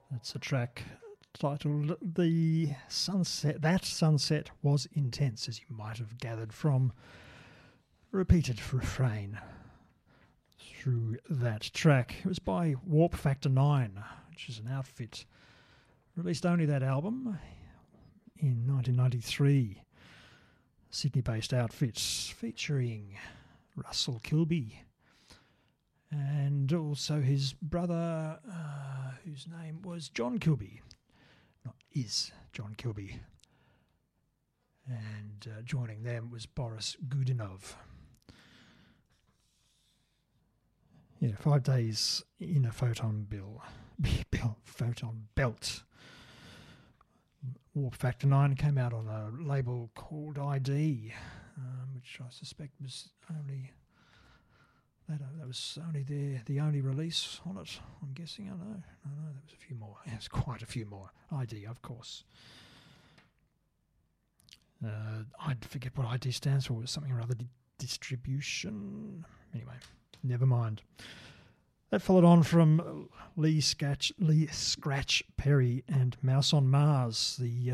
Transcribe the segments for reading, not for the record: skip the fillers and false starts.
That's a track titled The Sunset. That sunset was intense, as you might have gathered from a repeated refrain through that track. It was by Warp Factor 9, which is an outfit. Released only that album in 1993. Sydney-based outfits featuring Russell Kilby and also his brother, whose name was John Kilby. Not is John Kilby. And joining them was Boris Godunov. Yeah, 5 days in a photon belt. Warp Factor 9 came out on a label called ID, which I suspect was only that was only the only release on it. I'm guessing. No, there was a few more. There's quite a few more. ID, of course. I forget what ID stands for. It was something or other. Distribution. Anyway, never mind. That followed on from Lee Scratch Perry and Mouse on Mars, the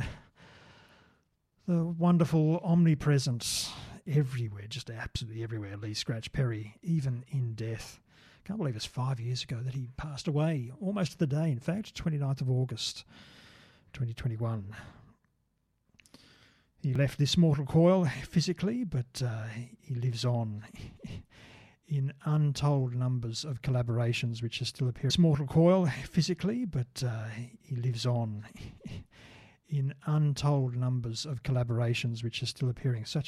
wonderful omnipresent everywhere, just absolutely everywhere, Lee Scratch Perry, even in death. Can't believe it's 5 years ago that he passed away, almost to the day, in fact, 29th of August 2021. He left this mortal coil physically, but he lives on in untold numbers of collaborations which are still appearing. This mortal coil physically, but he lives on in untold numbers of collaborations which are still appearing, such